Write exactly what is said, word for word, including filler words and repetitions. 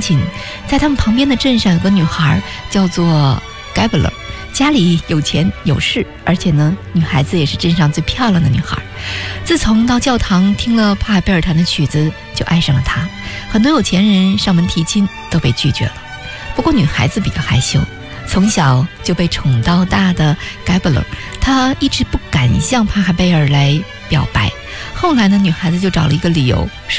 亲，在他们旁边的镇上有个女孩叫做 Gabler， 家里有钱有势，而且呢，女孩子也是镇上最漂亮的女孩。自从到教堂听了帕海贝尔弹的曲子，就爱上了她。很多有钱人上门提亲都被拒绝了，不过女孩子比较害羞，从小就被宠到大的 Gabler， 她一直不敢向帕海贝尔来表白。后来呢，女孩子就找了一个理由